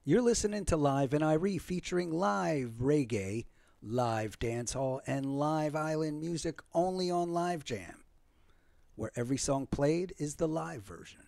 You're listening to Live in Irie featuring live reggae, live dancehall, and live island music only on Live Jam, where every song played is the live version.